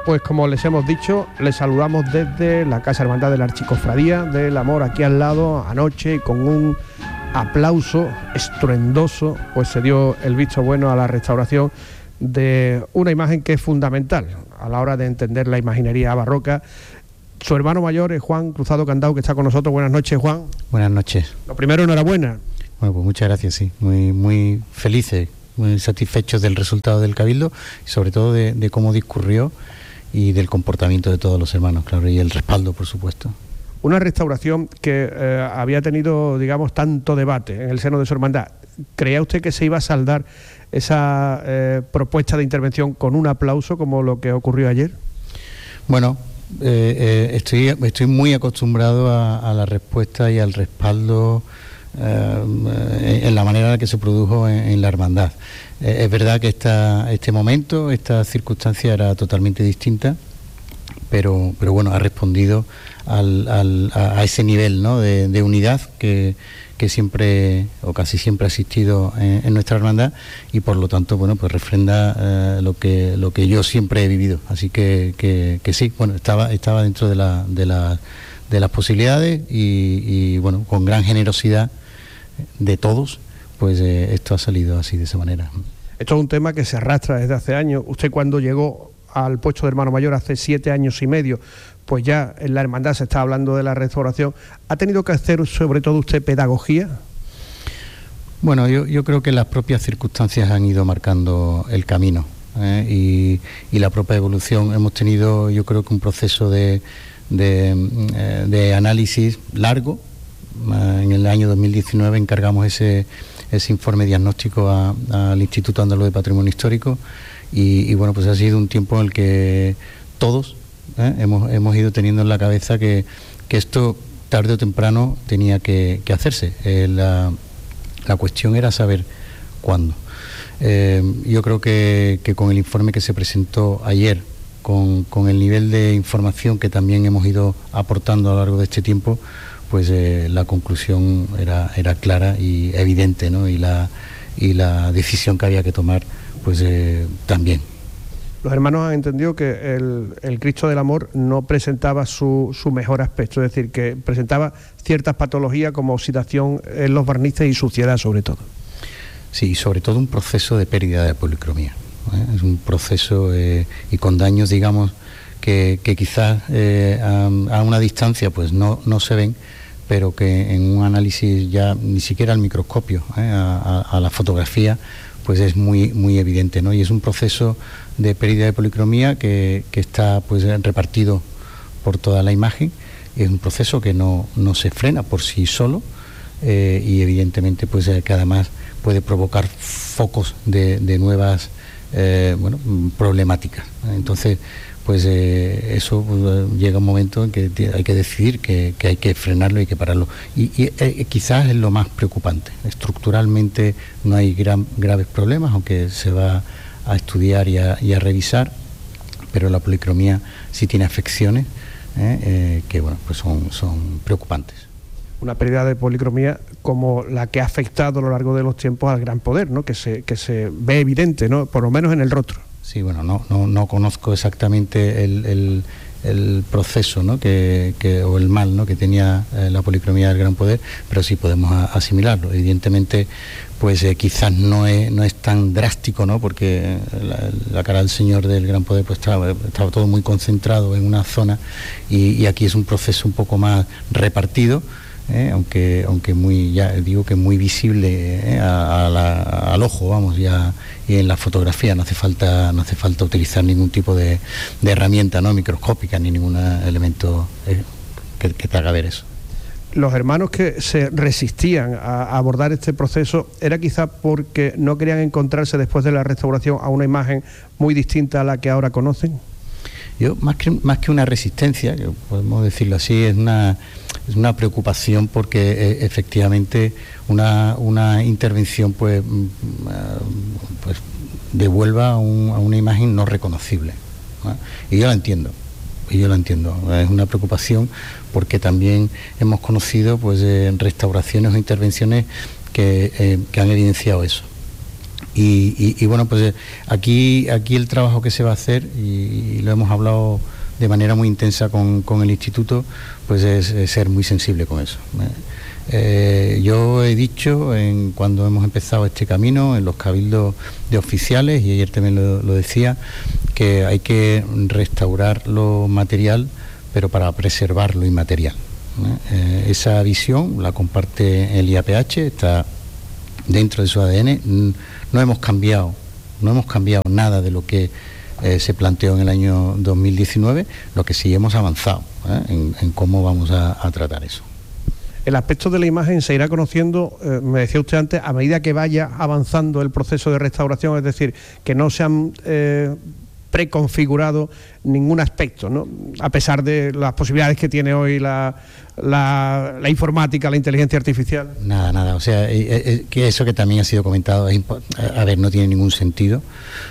Pues como les hemos dicho, les saludamos desde la Casa Hermandad de la Archicofradía del Amor, aquí al lado, anoche, y con un aplauso estruendoso, pues se dio el visto bueno a la restauración de una imagen que es fundamental a la hora de entender la imaginería barroca. Su hermano mayor es Juan Cruzado Candau, que está con nosotros. Buenas noches, Juan. Buenas noches. Lo primero, enhorabuena. Bueno, pues muchas gracias, sí. Muy felices, muy satisfechos del resultado del Cabildo y sobre todo de cómo discurrió y del comportamiento de todos los hermanos, claro, y el respaldo, por supuesto. Una restauración que había tenido, digamos, tanto debate en el seno de su hermandad. ¿Creía usted que se iba a saldar esa propuesta de intervención con un aplauso como lo que ocurrió ayer? Bueno, estoy muy acostumbrado a la respuesta y al respaldo en la manera en la que se produjo en la hermandad. Es verdad que este momento, esta circunstancia era totalmente distinta, pero bueno, ha respondido a ese nivel, ¿no?, de unidad que siempre o casi siempre ha existido en nuestra hermandad, y por lo tanto, bueno, pues refrenda lo que yo siempre he vivido. Así que sí, bueno, estaba dentro de las posibilidades y bueno, con gran generosidad de todos, pues esto ha salido así, de esa manera. Esto es un tema que se arrastra desde hace años. Usted, cuando llegó al puesto de hermano mayor hace 7 años y medio, pues ya en la hermandad se está hablando de la restauración. ¿Ha tenido que hacer sobre todo usted pedagogía? Bueno, yo creo que las propias circunstancias han ido marcando el camino, y la propia evolución. Hemos tenido, yo creo que un proceso de análisis largo. En el año 2019 encargamos ese informe diagnóstico al Instituto Andaluz de Patrimonio Histórico y bueno, pues ha sido un tiempo en el que todos hemos ido teniendo en la cabeza que esto tarde o temprano tenía que hacerse. La cuestión era saber cuándo. Yo creo que con el informe que se presentó ayer, con el nivel de información que también hemos ido aportando a lo largo de este tiempo, pues la conclusión era clara y evidente, ¿no? Y la decisión que había que tomar, pues también. Los hermanos han entendido que el Cristo del Amor no presentaba su mejor aspecto, es decir, que presentaba ciertas patologías como oxidación en los barnices y suciedad, sobre todo. Sí, sobre todo un proceso de pérdida de policromía, Es un proceso y con daños, digamos, que quizás a una distancia pues no se ven, pero que en un análisis ya ni siquiera al microscopio, a la fotografía, pues es muy evidente, ¿no? Y es un proceso de pérdida de policromía que está pues repartido por toda la imagen. Es un proceso que no se frena por sí solo, y evidentemente pues que además puede provocar focos de nuevas problemáticas. Entonces pues eso llega un momento en que hay que decidir que hay que frenarlo y hay que pararlo. Y quizás es lo más preocupante. Estructuralmente no hay graves problemas, aunque se va a estudiar y a revisar, pero la policromía sí tiene afecciones que bueno, pues son preocupantes. Una pérdida de policromía como la que ha afectado a lo largo de los tiempos al Gran Poder, ¿no? Que se ve evidente, ¿no? Por lo menos en el rostro. Sí, bueno, no conozco exactamente el proceso, ¿no? o el mal, ¿no? que tenía la policromía del Gran Poder, pero sí podemos asimilarlo. Evidentemente, pues quizás no es tan drástico, ¿no? Porque la cara del Señor del Gran Poder pues estaba todo muy concentrado en una zona, y aquí es un proceso un poco más repartido. Aunque muy, ya digo que muy visible al ojo, vamos, ya, y en la fotografía no hace falta utilizar ningún tipo de herramienta, ¿no? Microscópica, ni ningún elemento que te haga ver eso. Los hermanos que se resistían a abordar este proceso, ¿era quizá porque no querían encontrarse después de la restauración a una imagen muy distinta a la que ahora conocen? Yo, más que una resistencia, que podemos decirlo así, es una preocupación, porque efectivamente una intervención pues devuelva a una imagen no reconocible, ¿no? Y yo la entiendo. Es una preocupación porque también hemos conocido pues restauraciones o intervenciones que han evidenciado eso. Y bueno, pues aquí el trabajo que se va a hacer, y y lo hemos hablado de manera muy intensa con el instituto, pues es ser muy sensible con eso. Yo he dicho cuando hemos empezado este camino en los cabildos de oficiales, y ayer también lo decía, que hay que restaurar lo material, pero para preservar lo inmaterial. Esa visión la comparte el IAPH, está dentro de su ADN. No hemos cambiado nada de lo que se planteó en el año 2019, lo que sí hemos avanzado en cómo vamos a tratar eso. El aspecto de la imagen se irá conociendo, me decía usted antes, a medida que vaya avanzando el proceso de restauración, es decir, que no se han preconfigurado ningún aspecto, ¿no? A pesar de las posibilidades que tiene hoy la informática, la inteligencia artificial. Nada, o sea, que eso que también ha sido comentado, no tiene ningún sentido,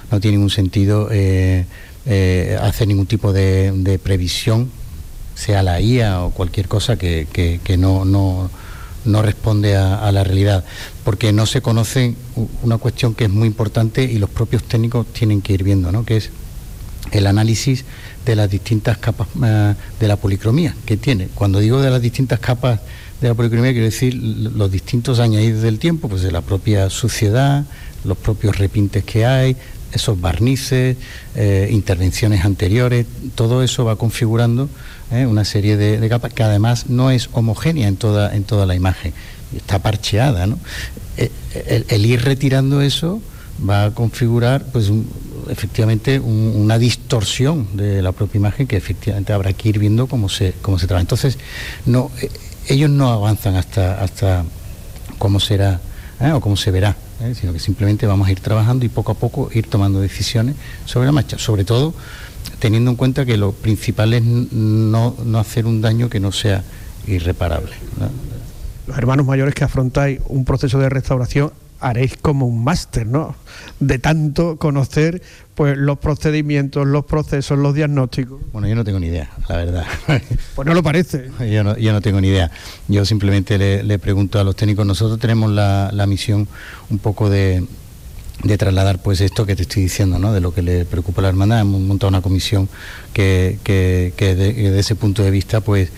hacer ningún tipo de previsión, sea la IA o cualquier cosa que no responde a la realidad, porque no se conoce una cuestión que es muy importante y los propios técnicos tienen que ir viendo, ¿no? Que es el análisis de las distintas capas de la policromía que tiene. Cuando digo de las distintas capas de la policromía, quiero decir los distintos añadidos del tiempo, pues de la propia suciedad, los propios repintes que hay, esos barnices, intervenciones anteriores, todo eso va configurando una serie de capas que además no es homogénea en toda la imagen, está parcheada, ¿no? El ir retirando eso va a configurar pues efectivamente una distorsión de la propia imagen que efectivamente habrá que ir viendo cómo se trabaja. Entonces ellos no avanzan hasta cómo será o cómo se verá, sino que simplemente vamos a ir trabajando y poco a poco ir tomando decisiones sobre la marcha, sobre todo teniendo en cuenta que lo principal es no hacer un daño que no sea irreparable, ¿no? Los hermanos mayores que afrontáis un proceso de restauración haréis como un máster, ¿no? De tanto conocer pues los procedimientos, los procesos, los diagnósticos. Bueno, yo no tengo ni idea, la verdad. Pues no lo parece. Yo no tengo ni idea. Yo simplemente le pregunto a los técnicos. Nosotros tenemos la misión un poco de trasladar pues esto que te estoy diciendo, ¿no? De lo que le preocupa a la hermandad. Hemos montado una comisión que de ese punto de vista pues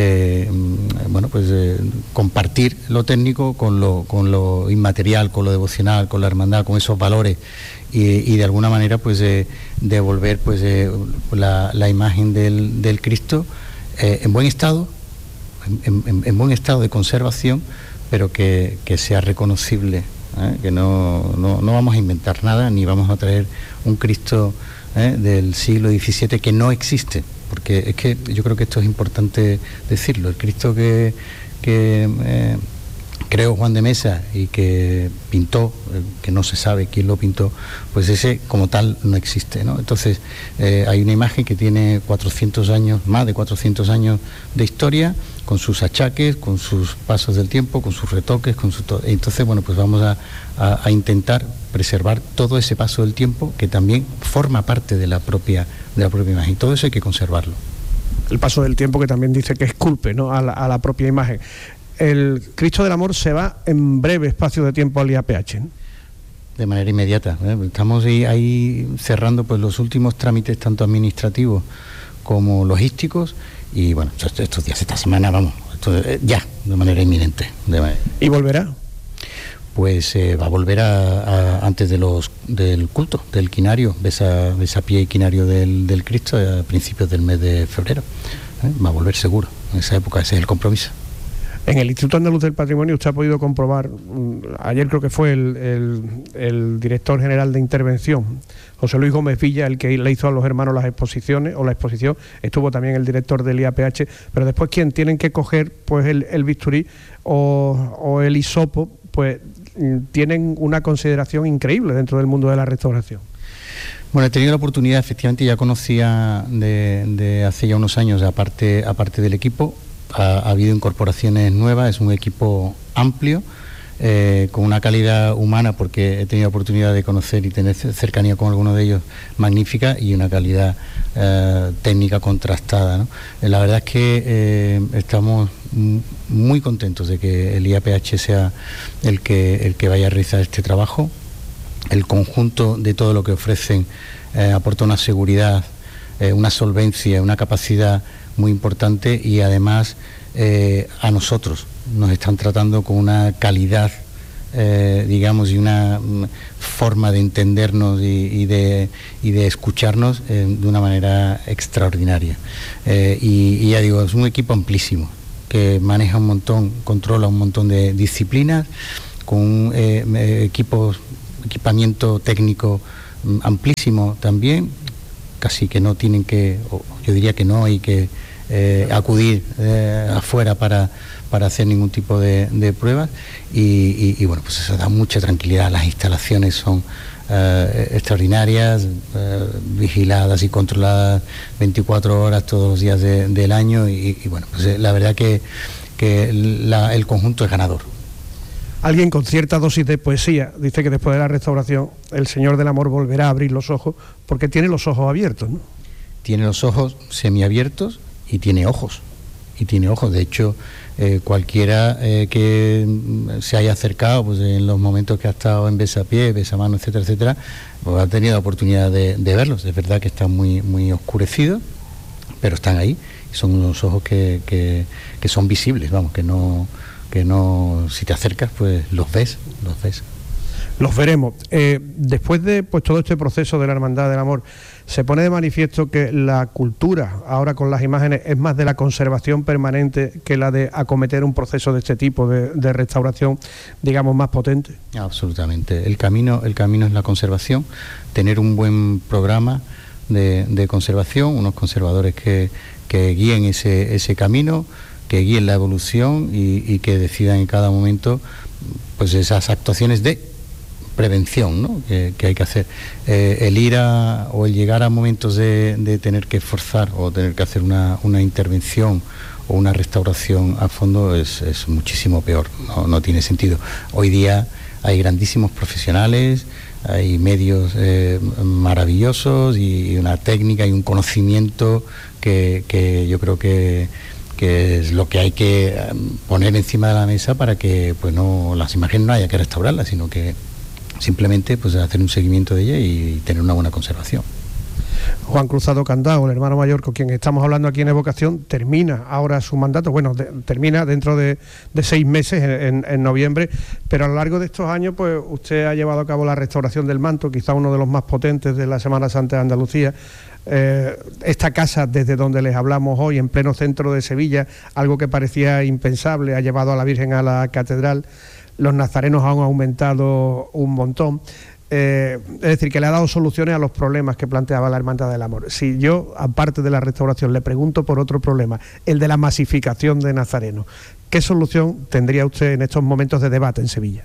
compartir lo técnico con lo inmaterial, con lo devocional, con la hermandad, con esos valores y de alguna manera pues devolver pues la imagen del Cristo en buen estado, en buen estado de conservación, pero que sea reconocible. Que no vamos a inventar nada, ni vamos a traer un Cristo del siglo XVII que no existe, porque es que yo creo que esto es importante decirlo. El Cristo que creó Juan de Mesa y que pintó, que no se sabe quién lo pintó, pues ese como tal no existe, ¿no? Entonces hay una imagen que tiene 400 años, más de 400 años de historia, con sus achaques, con sus pasos del tiempo, con sus retoques, entonces bueno, pues vamos a intentar preservar todo ese paso del tiempo que también forma parte de la propia imagen. Todo eso hay que conservarlo. El paso del tiempo que también dice que esculpe, ¿no? a la propia imagen. El Cristo del Amor se va en breve espacio de tiempo al IAPH, ¿no? De manera inmediata. Estamos ahí cerrando pues los últimos trámites tanto administrativos como logísticos y bueno, estos días, esta semana, vamos, ya, de manera inminente. ¿Y volverá? Pues va a volver antes del culto, del quinario, besapié y quinario del Cristo a principios del mes de febrero. Va a volver seguro, en esa época, ese es el compromiso. En el Instituto Andaluz del Patrimonio usted ha podido comprobar, ayer creo que fue el director general de intervención, José Luis Gómez Villa, el que le hizo a los hermanos las exposiciones, o la exposición, estuvo también el director del IAPH, pero después quien tienen que coger pues el bisturí o el hisopo, pues tienen una consideración increíble dentro del mundo de la restauración. Bueno, he tenido la oportunidad, efectivamente ya conocía de hace ya unos años, aparte del equipo. Ha habido incorporaciones nuevas, es un equipo amplio, con una calidad humana, porque he tenido la oportunidad de conocer y tener cercanía con algunos de ellos magnífica, y una calidad técnica contrastada, ¿no? La verdad es que estamos muy contentos de que el IAPH sea el que vaya a realizar este trabajo. El conjunto de todo lo que ofrecen aporta una seguridad una solvencia, una capacidad muy importante, y además a nosotros nos están tratando con una calidad, digamos, y una forma de entendernos y de escucharnos de una manera extraordinaria. Y ya digo, es un equipo amplísimo, que maneja un montón, controla un montón de disciplinas, con un equipamiento técnico amplísimo también, casi que no tienen que, o yo diría que no hay que acudir afuera para hacer ningún tipo de pruebas, y bueno, pues eso da mucha tranquilidad. Las instalaciones son extraordinarias, vigiladas y controladas 24 horas todos los días del año, y bueno, pues la verdad que el conjunto es ganador. Alguien con cierta dosis de poesía dice que después de la restauración el Señor del Amor volverá a abrir los ojos, porque tiene los ojos abiertos, ¿no? Tiene los ojos semiabiertos y tiene ojos. De hecho, cualquiera que se haya acercado, pues en los momentos que ha estado en Besapié, Besamano, etcétera, etcétera, pues ha tenido la oportunidad de verlos. Es verdad que están muy, muy oscurecidos, pero están ahí. Son unos ojos que son visibles, vamos, que no, si te acercas, pues los ves. Los veremos. Después de todo este proceso de la Hermandad del Amor, se pone de manifiesto que la cultura, ahora con las imágenes, es más de la conservación permanente que la de acometer un proceso de este tipo de restauración, digamos, más potente. Absolutamente. El camino es la conservación, tener un buen programa de conservación, unos conservadores que guíen ese camino, que guíen la evolución y que decidan en cada momento, pues, esas actuaciones de prevención, ¿no?, que hay que hacer. El llegar a momentos de tener que forzar o tener que hacer una intervención o una restauración a fondo es muchísimo peor, no tiene sentido. Hoy día hay grandísimos profesionales, hay medios maravillosos y una técnica y un conocimiento que yo creo que es lo que hay que poner encima de la mesa para que, pues, no, las imágenes no haya que restaurarlas, sino que simplemente, pues, hacer un seguimiento de ella y tener una buena conservación. Juan Cruzado Candao, el hermano mayor con quien estamos hablando aquí en Evocación, termina ahora su mandato, termina dentro de 6 meses, en noviembre, pero a lo largo de estos años, pues, usted ha llevado a cabo la restauración del manto, quizá uno de los más potentes de la Semana Santa de Andalucía. Esta casa, desde donde les hablamos hoy, en pleno centro de Sevilla, algo que parecía impensable, ha llevado a la Virgen a la catedral. Los nazarenos han aumentado un montón. Es decir, que le ha dado soluciones a los problemas que planteaba la Hermandad del Amor. Si yo, aparte de la restauración, le pregunto por otro problema, el de la masificación de nazarenos, ¿qué solución tendría usted en estos momentos de debate en Sevilla?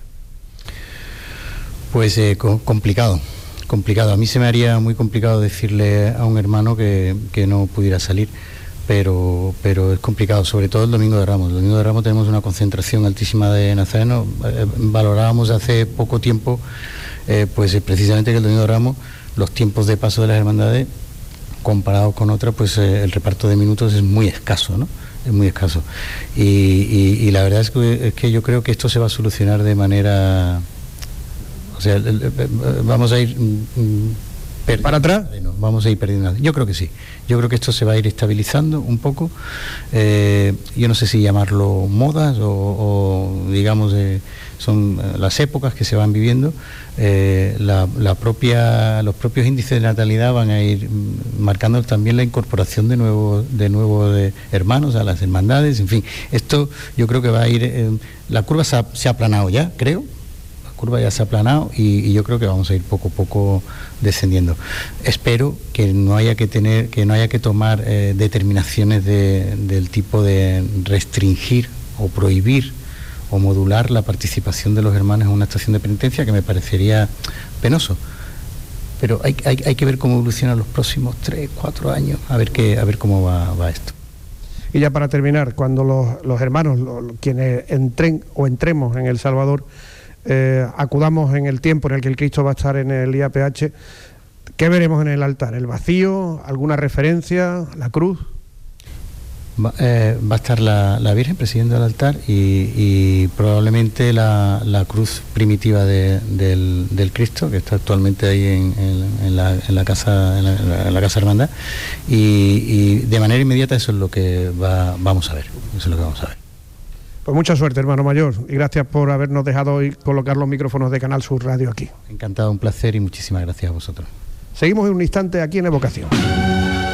Pues complicado. A mí se me haría muy complicado decirle a un hermano que no pudiera salir, pero es complicado, sobre todo el Domingo de Ramos. El Domingo de Ramos tenemos una concentración altísima de nazarenos. Valorábamos hace poco tiempo, precisamente que el Domingo de Ramos, los tiempos de paso de las hermandades, comparados con otras, pues el reparto de minutos es muy escaso, ¿no? Es muy escaso. Y la verdad es que yo creo que esto se va a solucionar de manera... O sea, vamos a ir para atrás. Vamos a ir perdiendo. Yo creo que sí. Yo creo que esto se va a ir estabilizando un poco. Yo no sé si llamarlo modas o digamos, son las épocas que se van viviendo. Los propios índices de natalidad van a ir marcando también la incorporación de nuevos hermanos a las hermandades. En fin, esto yo creo que va a ir... la curva se ha aplanado ya, creo. Curva ya se ha aplanado y yo creo que vamos a ir poco a poco descendiendo. Espero que no haya que tomar determinaciones del tipo de restringir o prohibir o modular la participación de los hermanos en una estación de penitencia, que me parecería penoso. Pero hay que ver cómo evolucionan los próximos 3-4 años, a ver cómo va esto. Y ya para terminar, cuando los hermanos, quienes entremos en El Salvador, acudamos en el tiempo en el que el Cristo va a estar en el IAPH, ¿qué veremos en el altar? ¿El vacío? ¿Alguna referencia? ¿La cruz? Va a estar la Virgen presidiendo el altar y probablemente la cruz primitiva del Cristo, que está actualmente ahí en la casa hermandad, y de manera inmediata eso es lo que vamos a ver. Eso es lo que vamos a ver. Pues mucha suerte, hermano mayor, y gracias por habernos dejado hoy colocar los micrófonos de Canal Sur Radio aquí. Encantado, un placer y muchísimas gracias a vosotros. Seguimos en un instante aquí en Evocación.